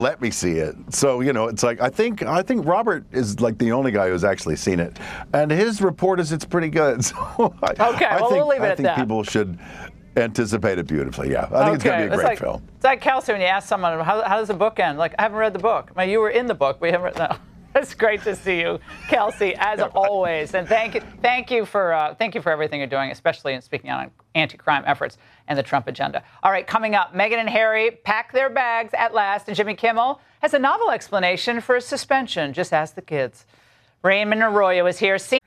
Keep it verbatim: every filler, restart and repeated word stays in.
let me see it. So, you know, it's like, I think I think Robert is like the only guy who's actually seen it. And his report is it's pretty good. So I, okay, I well, think, we'll leave it I at think that. people should anticipate it beautifully, yeah. I think okay. it's going to be a great like, film. It's like, Kelsey, when you ask someone, how, how does the book end? Like, I haven't read the book. I mean, you were in the book, but you haven't read no. It's great to see you, Kelsey, as always. And thank you, thank you for uh, thank you for everything you're doing, especially in speaking out on anti-crime efforts and the Trump agenda. All right, coming up, Meghan and Harry pack their bags at last, and Jimmy Kimmel has a novel explanation for his suspension. Just ask the kids. Raymond Arroyo is here.